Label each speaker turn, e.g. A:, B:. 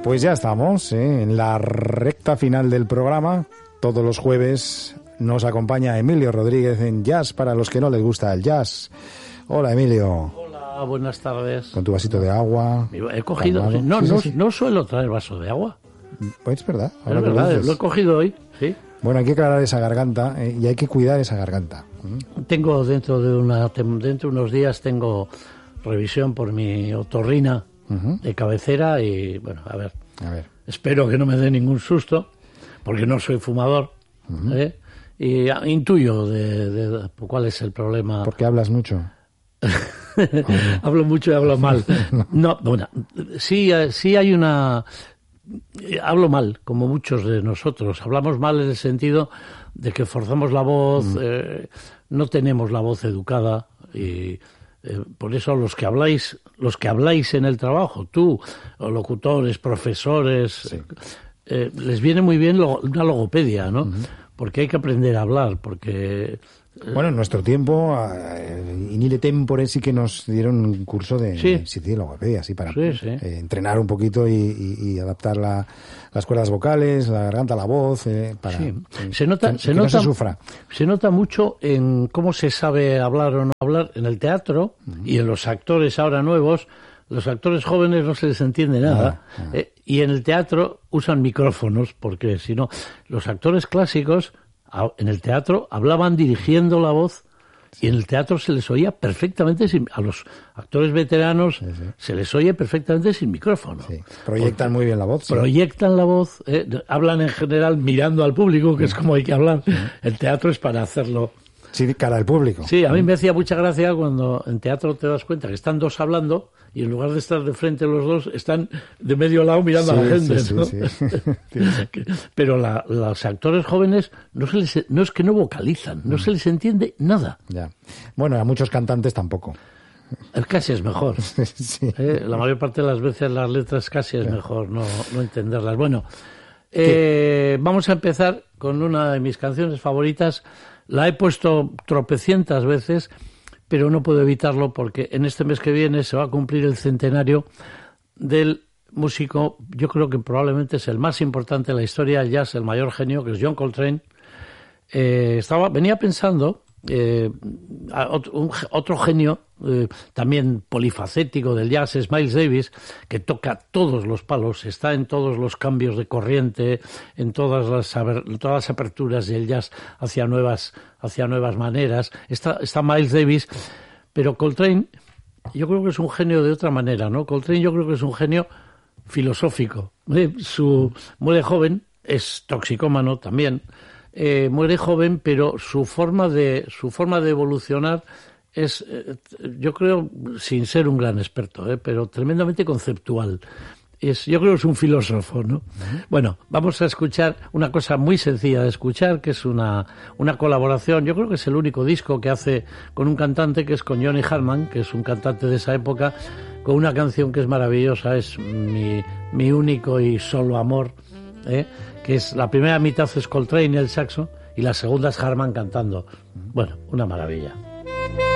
A: Pues ya estamos en la recta final del programa. Todos los jueves nos acompaña Emilio Rodríguez en Jazz para los que no les gusta el jazz. Hola, Emilio.
B: Hola, buenas tardes.
A: Con tu vasito de agua.
B: He cogido... No suelo traer vaso de agua.
A: Pues es verdad.
B: Es verdad, lo he cogido hoy, sí.
A: Bueno, hay que aclarar esa garganta y hay que cuidar esa garganta.
B: Tengo dentro de unos días tengo revisión por mi otorrina de cabecera y, bueno, a ver. Espero que no me dé ningún susto, porque no soy fumador, y intuyo de cuál es el problema.
A: Porque hablas mucho.
B: Hablo mucho y hablo mal. No, bueno, sí hay una... Hablo mal, como muchos de nosotros. Hablamos mal en el sentido de que forzamos la voz, no tenemos la voz educada y por eso los que habláis en el trabajo, tú, o locutores, profesores, les viene muy bien una logopedia, ¿no? Porque hay que aprender a hablar, porque...
A: Bueno, en nuestro tiempo, in ile tempore sí que nos dieron un curso de logopedia, para entrenar un poquito y adaptar las cuerdas vocales, la garganta, la voz, para que no se sufra.
B: Se nota mucho en cómo se sabe hablar o no hablar en el teatro y en los actores ahora nuevos. Los actores jóvenes no se les entiende nada. Y en el teatro usan micrófonos, porque si no, los actores clásicos... En el teatro hablaban dirigiendo la voz y en el teatro se les oía perfectamente a los actores veteranos se les oye perfectamente sin micrófono.
A: Proyectan muy bien la voz.
B: Proyectan la voz, hablan en general mirando al público, que es como hay que hablar. El teatro es para hacerlo.
A: Sí, cara al público.
B: Sí, a mí me hacía mucha gracia cuando en teatro te das cuenta que están dos hablando y en lugar de estar de frente los dos, están de medio lado mirando a la gente, ¿no? Pero los actores jóvenes no es que no vocalizan, no se les entiende nada.
A: Ya. Bueno, a muchos cantantes tampoco.
B: Casi es mejor. La mayor parte de las veces las letras casi es mejor no entenderlas. Bueno, vamos a empezar con una de mis canciones favoritas. La he puesto tropecientas veces, pero no puedo evitarlo porque en este mes que viene se va a cumplir el centenario del músico, yo creo que probablemente es el más importante de la historia del jazz, el mayor genio, que es John Coltrane. Venía pensando, otro genio también polifacético del jazz es Miles Davis, que toca todos los palos, está en todos los cambios de corriente, en todas las aperturas del jazz hacia nuevas maneras. Está Miles Davis, pero Coltrane yo creo que es un genio de otra manera, ¿no? Coltrane yo creo que es un genio filosófico. Muere joven, es toxicómano también. Muere joven, pero su forma de evolucionar es, yo creo, sin ser un gran experto, pero tremendamente conceptual. Yo creo que es un filósofo, ¿no? Bueno, vamos a escuchar una cosa muy sencilla de escuchar, que es una colaboración. Yo creo que es el único disco que hace con un cantante, que es con Johnny Hartman, que es un cantante de esa época, con una canción que es maravillosa, es mi único y solo amor, que es la primera mitad es Coltrane, el saxo, y la segunda es Hartman cantando. Bueno, una maravilla.